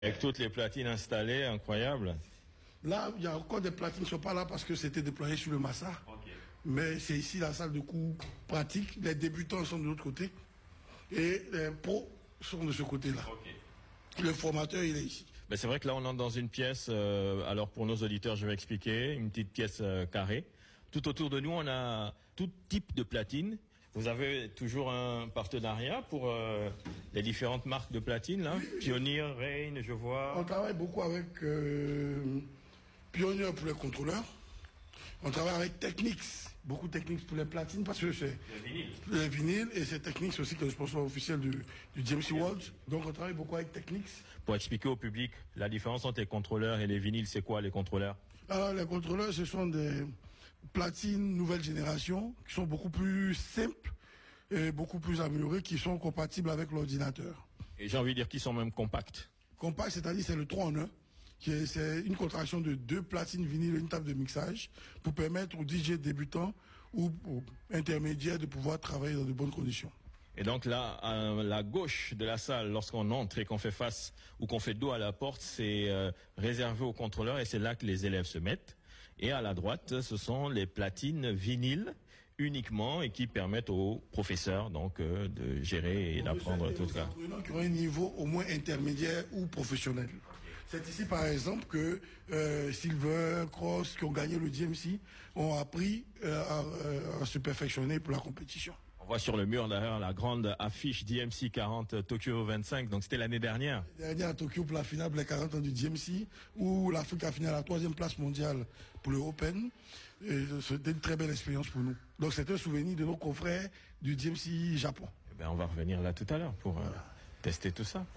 Avec toutes les platines installées, incroyable. Là, il y a encore des platines qui ne sont pas là parce que c'était déployé sur le Massa. Okay. Mais c'est ici la salle de cours pratique. Les débutants sont de l'autre côté. Et les pros sont de ce côté-là. Okay. Le formateur, il est ici. Ben c'est vrai que là, on entre dans une pièce. Alors, pour nos auditeurs, je vais expliquer. Une petite pièce carrée. Tout autour de nous, on a tout type de platines. Vous avez toujours un partenariat pour les différentes marques de platine, là? Oui. Pioneer, Rain, je vois. On travaille beaucoup avec Pioneer pour les contrôleurs. On travaille avec Technics, beaucoup de Technics pour les platines, parce que c'est les vinyles, et c'est Technics aussi qui est le sponsor officiel du GMC World. Donc on travaille beaucoup avec Technics. Pour expliquer au public, la différence entre les contrôleurs et les vinyles, c'est quoi les contrôleurs? Alors les contrôleurs, ce sont des platines nouvelle génération, qui sont beaucoup plus simples et beaucoup plus améliorées, qui sont compatibles avec l'ordinateur. Et j'ai envie de dire qu'ils sont même compacts. Compact, c'est-à-dire c'est le 3 en 1. C'est une contraction de 2 platines vinyles et une table de mixage pour permettre aux DJ débutants ou aux intermédiaires de pouvoir travailler dans de bonnes conditions. Et donc là, à la gauche de la salle, lorsqu'on entre et qu'on fait face ou qu'on fait dos à la porte, c'est réservé aux contrôleurs et c'est là que les élèves se mettent. Et à la droite, ce sont les platines vinyles uniquement et qui permettent aux professeurs donc de gérer et d'apprendre tout ça. Qui ont un niveau au moins intermédiaire ou professionnel. C'est ici par exemple que Silver, Cross, qui ont gagné le DMC, ont appris à se perfectionner pour la compétition. On voit sur le mur derrière la grande affiche DMC 40 Tokyo 25, donc c'était l'année dernière. L'année dernière à Tokyo pour la finale pour les 40 ans du DMC, où l'Afrique a fini à la 3e place mondiale pour le Open. C'était une très belle expérience pour nous. Donc c'est un souvenir de nos confrères du DMC Japon. Eh ben, on va revenir là tout à l'heure pour tester tout ça.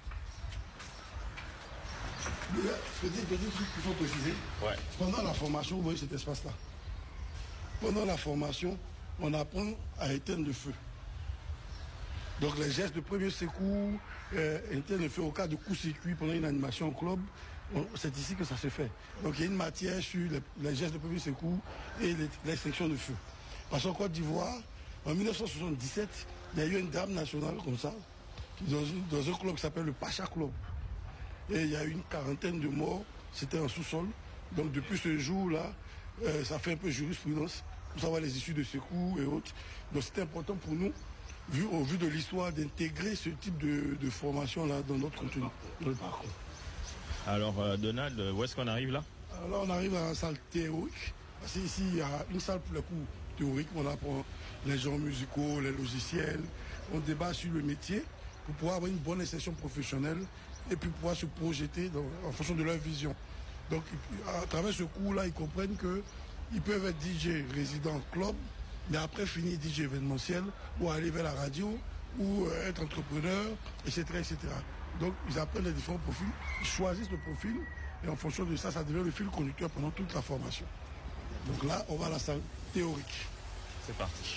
Petit truc qu'il faut préciser. Ouais. Pendant la formation, vous voyez cet espace-là. Pendant la formation, on apprend à éteindre le feu. Donc les gestes de premier secours, éteindre le feu au cas de coup-circuit pendant une animation en club, c'est ici que ça se fait. Donc il y a une matière sur les gestes de premier secours et l'extinction de feu. Parce qu'en Côte d'Ivoire, en 1977, il y a eu une dame nationale comme ça, dans un club qui s'appelle le Pacha Club. Et il y a eu une quarantaine de morts, c'était en sous-sol. Donc depuis ce jour-là, ça fait un peu jurisprudence pour savoir les issues de secours et autres. Donc c'était important pour nous, au vu de l'histoire, d'intégrer ce type de formation-là dans notre contenu, dans le parcours. Alors Donald, où est-ce qu'on arrive là? Alors là, on arrive à la salle théorique. Parce qu'ici, il y a une salle pour les cours théoriques. On apprend les genres musicaux, les logiciels. On débat sur le métier pour pouvoir avoir une bonne insertion professionnelle et puis pouvoir se projeter en fonction de leur vision. Donc, à travers ce cours-là, ils comprennent qu'ils peuvent être DJ résident club, mais après finir DJ événementiel, ou aller vers la radio, ou être entrepreneur, etc., etc. Donc, ils apprennent les différents profils, ils choisissent le profil, et en fonction de ça, ça devient le fil conducteur pendant toute la formation. Donc là, on va à la salle théorique. C'est parti.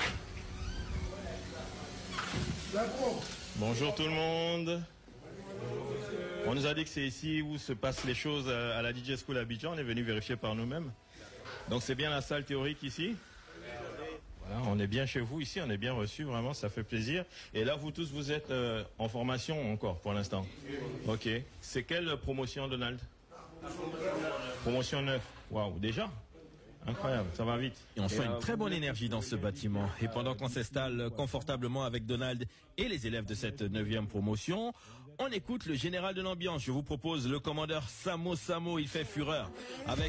D'accord. Bonjour tout le monde. On nous a dit que c'est ici où se passent les choses à la DJ School Abidjan. On est venu vérifier par nous-mêmes. Donc c'est bien la salle théorique ici. Voilà, on est bien chez vous ici, on est bien reçus, vraiment, ça fait plaisir. Et là, vous tous, vous êtes en formation encore pour l'instant. Ok. C'est quelle promotion, Donald? Promotion 9. Waouh, déjà? Incroyable, ça va vite. Et on sent une très bonne énergie dans ce bâtiment. Et pendant qu'on s'installe confortablement avec Donald et les élèves de cette 9e promotion, on écoute le général de l'ambiance. Je vous propose le commandeur Samo Samo, il fait fureur avec